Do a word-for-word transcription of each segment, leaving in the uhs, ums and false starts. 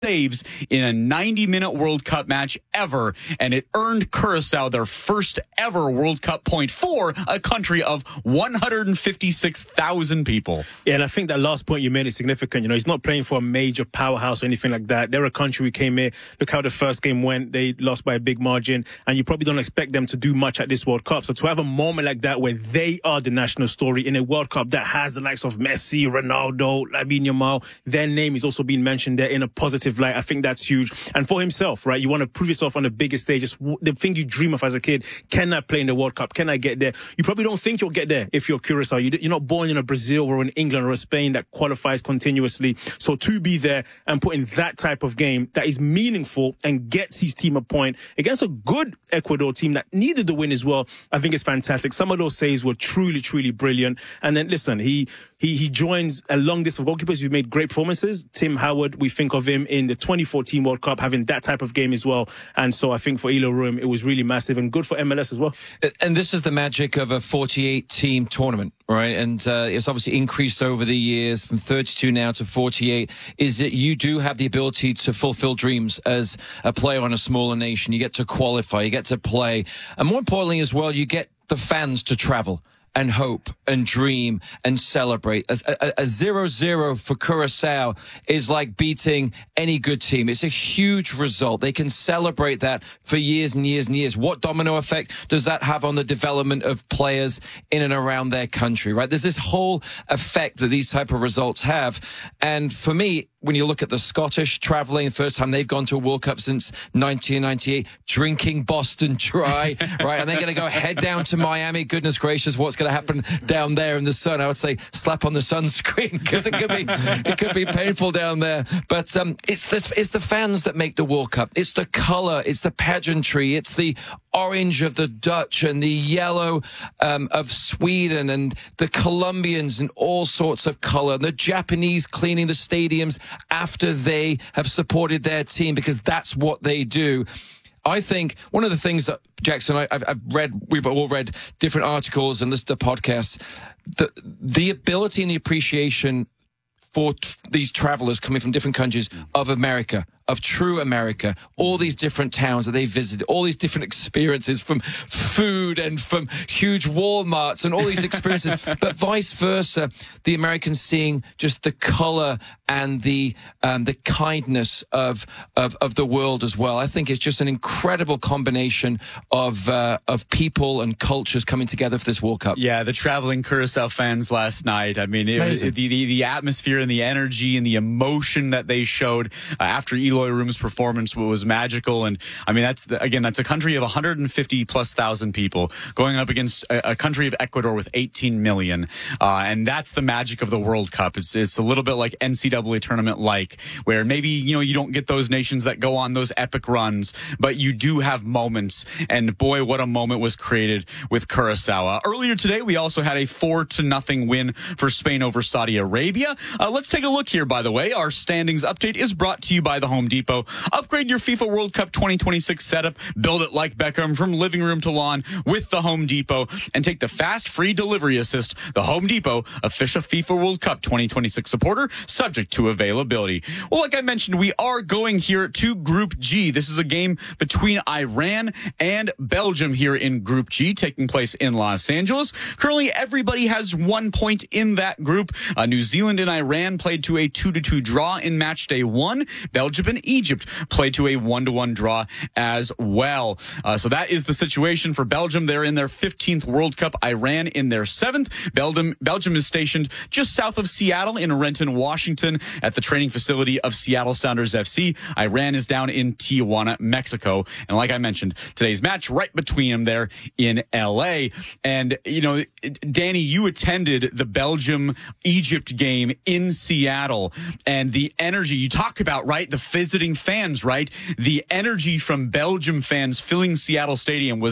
saves in a ninety-minute World Cup match ever, and it earned Curacao their first ever World Cup point for a country of one hundred fifty-six thousand people. Yeah, and I think that last point you made is significant. You know, he's not playing for a major powerhouse or anything like that. They're a country who came here. Look how the first game went. They lost by a big margin, and you probably don't expect them to do much at this World Cup. So to have a moment like that where they are the national story in a World Cup that has the likes of Messi, Ronaldo, Lamine Yamal, their name is also being mentioned there in a positive light. I think that's huge. And for himself, right, you want to prove yourself on the biggest stage. It's the thing you dream of as a kid. Can I play in the World Cup? Can I get there? You probably don't think you'll get there if you're Curacao. You're not born in a Brazil or in England or a Spain that qualifies continuously. So to be there and put in that type of game that is meaningful and gets his team a point against a good Ecuador team that needed the win as well, I think it's fantastic. Some of those saves were truly, truly brilliant. And then listen, he he he joins a long list of goalkeepers who've made great performances. Tim Howard, we think of him in the twenty fourteen World Cup having that type of game as well. And so I think for Elo Room, it was really massive and good for M L S as well. And this is the magic of a forty-eight team tournament, right? And uh, it's obviously increased over the years from thirty-two now to forty-eight, is that you do have the ability to fulfill dreams as a player on a smaller nation. You get to qualify, you get to play. And more importantly as well, you get the fans to travel and hope and dream and celebrate. A zero zero for Curacao is like beating any good team. It's a huge result. They can celebrate that for years and years and years. What domino effect does that have on the development of players in and around their country, right? There's this whole effect that these type of results have. And for me, when you look at the Scottish traveling, the first time they've gone to a World Cup since nineteen ninety-eight, drinking Boston dry, right? And they're going to go head down to Miami. Goodness gracious, what's going to happen down there in the sun? I would say slap on the sunscreen because it could be it could be painful down there. But um, it's the, it's the fans that make the World Cup. It's the colour, it's the pageantry, it's the orange of the Dutch and the yellow um, of Sweden and the Colombians and all sorts of colour. And the Japanese cleaning the stadiums after they have supported their team because that's what they do. I think one of the things that, Jackson, I, I've, I've read, we've all read different articles and listened to podcasts, the, the ability and the appreciation for t- these travelers coming from different countries of America, of true America, all these different towns that they visited, all these different experiences from food and from huge Walmarts and all these experiences, but vice versa, the Americans seeing just the color and the um, the kindness of, of of the world as well. I think it's just an incredible combination of uh, of people and cultures coming together for this World Cup. Yeah, the traveling Curacao fans last night. I mean, it was, the, the the atmosphere and the energy and the emotion that they showed uh, after Eloy Room's performance was magical. And I mean, that's the, again, that's a country of one hundred fifty plus thousand people going up against a, a country of Ecuador with eighteen million. Uh, and that's the magic of the World Cup. It's it's a little bit like N C double A tournament like, where maybe, you know, you don't get those nations that go on those epic runs, but you do have moments. And boy, what a moment was created with Curacao. Uh, earlier today, we also had a four to nothing win for Spain over Saudi Arabia. Uh, let's take a look here, by the way. Our standings update is brought to you by the Home Depot. Upgrade your FIFA World Cup twenty twenty-six setup. Build it like Beckham from living room to lawn with the Home Depot and take the fast free delivery assist. The Home Depot, official FIFA World Cup twenty twenty-six supporter, subject to availability. Well, like I mentioned, we are going here to Group G. This is a game between Iran and Belgium here in Group G, taking place in Los Angeles. Currently, everybody has one point in that group. Uh, New Zealand and Iran played to a two to two draw in match day one. Belgium and Egypt played to a one to one draw as well. Uh, so that is the situation for Belgium. They're in their fifteenth World Cup. Iran in their seventh. Belgium, Belgium is stationed just south of Seattle in Renton, Washington, at the training facility of Seattle Sounders F C. Iran is down in Tijuana, Mexico. And like I mentioned, today's match right between them there in L A. And, you know, Danny, you attended the Belgium-Egypt game in Seattle. And the energy you talk about, right? The visiting fans, right? The energy from Belgium fans filling Seattle Stadium was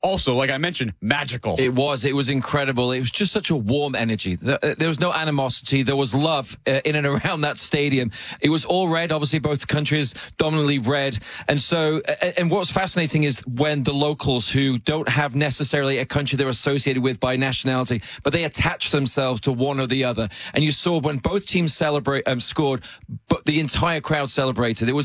also, like I mentioned, magical. It was. It was incredible. It was just such a warm energy. There was no animosity. There was love uh, in and around that stadium. It was all red, obviously both countries dominantly red. And so, and what's fascinating is when the locals who don't have necessarily a country they're associated with by nationality, but they attach themselves to one or the other. And you saw when both teams celebrate, um, scored, but the entire crowd celebrated. It was